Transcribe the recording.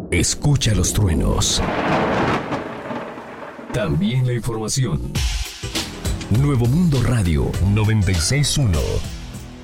Escucha los truenos. También la información. Nuevo Mundo Radio 961.